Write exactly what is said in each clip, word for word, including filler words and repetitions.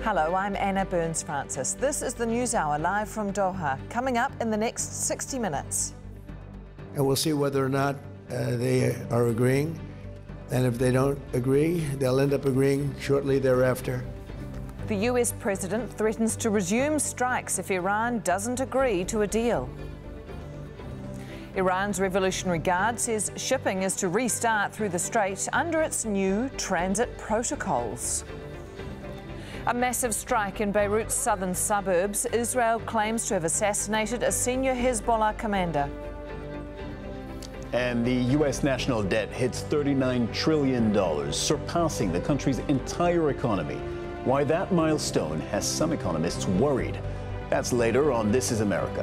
Hello, I'm Anna Burns-Francis. This is the News Hour live from Doha, coming up in the next sixty minutes. And we'll see whether or not uh, they are agreeing. And if they don't agree, they'll end up agreeing shortly thereafter. The U S president threatens to resume strikes if Iran doesn't agree to a deal. Iran's Revolutionary Guard says shipping is to restart through the strait under its new transit protocols. A massive strike in Beirut's southern suburbs. Israel claims to have assassinated a senior Hezbollah commander. And the U S national debt hits thirty-nine trillion dollars, surpassing the country's entire economy. Why that milestone has some economists worried. That's later on This Is America.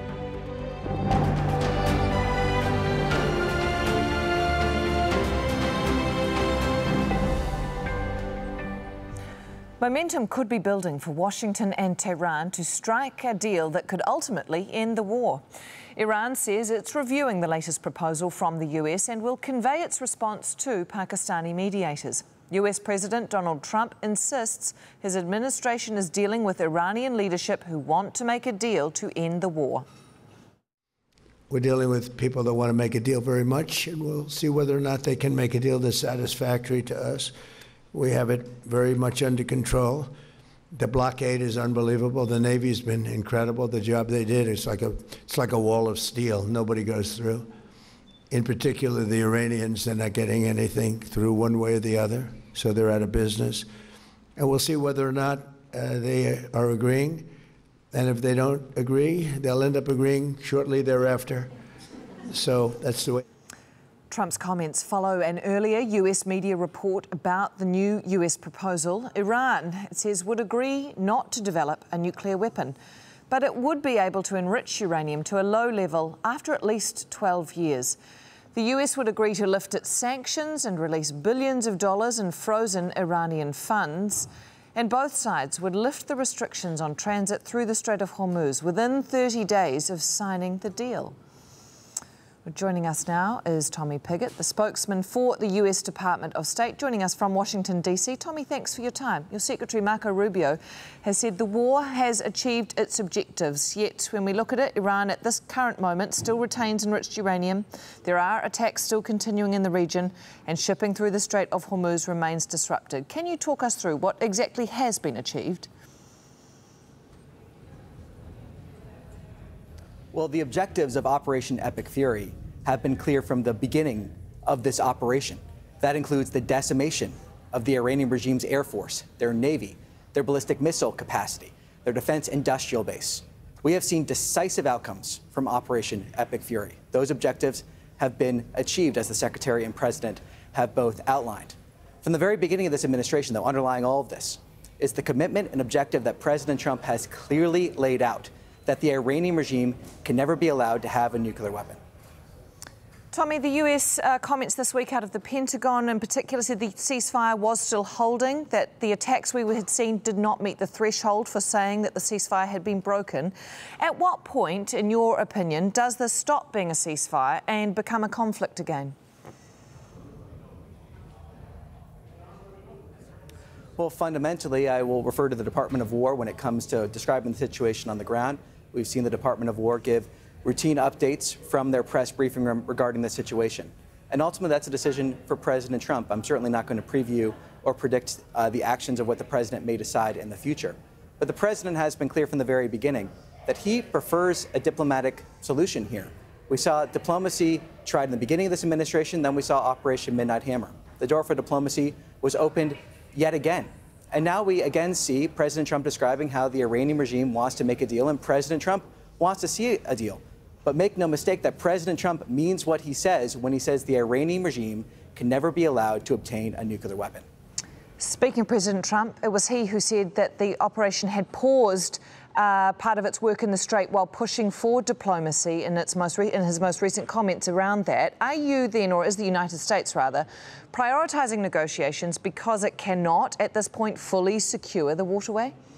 Momentum could be building for Washington and Tehran to strike a deal that could ultimately end the war. Iran says it's reviewing the latest proposal from the U S and will convey its response to Pakistani mediators. U S President Donald Trump insists his administration is dealing with Iranian leadership who want to make a deal to end the war. We're dealing with people that want to make a deal very much, and we'll see whether or not they can make a deal that's satisfactory to us. We have it very much under control. The blockade is unbelievable. The Navy's been incredible. The job they did, it's like a, it's like a wall of steel. Nobody goes through. In particular, the Iranians, they're not getting anything through one way or the other, so they're out of business. And we'll see whether or not uh, they are agreeing. And if they don't agree, they'll end up agreeing shortly thereafter. So that's the way. Trump's comments follow an earlier U S media report about the new U S proposal. Iran, it says, would agree not to develop a nuclear weapon, but it would be able to enrich uranium to a low level after at least twelve years. The U S would agree to lift its sanctions and release billions of dollars in frozen Iranian funds. And both sides would lift the restrictions on transit through the Strait of Hormuz within thirty days of signing the deal. Joining us now is Tommy Pigott, the spokesman for the U S Department of State, joining us from Washington, D C. Tommy, thanks for your time. Your Secretary, Marco Rubio, has said the war has achieved its objectives, yet when we look at it, Iran at this current moment still retains enriched uranium. There are attacks still continuing in the region, and shipping through the Strait of Hormuz remains disrupted. Can you talk us through what exactly has been achieved? Well, the objectives of Operation Epic Fury have been clear from the beginning of this operation. That includes the decimation of the Iranian regime's air force, their navy, their ballistic missile capacity, their defense industrial base. We have seen decisive outcomes from Operation Epic Fury. Those objectives have been achieved, as the Secretary and President have both outlined. From the very beginning of this administration, though, underlying all of this is the commitment and objective that President Trump has clearly laid out, that the Iranian regime can never be allowed to have a nuclear weapon. Tommy, the U S uh, comments this week out of the Pentagon in particular said the ceasefire was still holding, that the attacks we had seen did not meet the threshold for saying that the ceasefire had been broken. At what point, in your opinion, does this stop being a ceasefire and become a conflict again? Well, fundamentally, I will refer to the Department of War when it comes to describing the situation on the ground. We've seen the Department of War give routine updates from their press briefing room regarding the situation. And ultimately, that's a decision for President Trump. I'm certainly not going to preview or predict uh, the actions of what the president may decide in the future. But the president has been clear from the very beginning that he prefers a diplomatic solution here. We saw diplomacy tried in the beginning of this administration, then we saw Operation Midnight Hammer. The door for diplomacy was opened yet again. And now we again see President Trump describing how the Iranian regime wants to make a deal, and President Trump wants to see a deal. But make no mistake that President Trump means what he says when he says the Iranian regime can never be allowed to obtain a nuclear weapon. Speaking of President Trump, it was he who said that the operation had paused uh, part of its work in the Strait while pushing for diplomacy in, its most re in his most recent comments around that. Are you then, or is the United States rather, prioritising negotiations because it cannot at this point fully secure the waterway?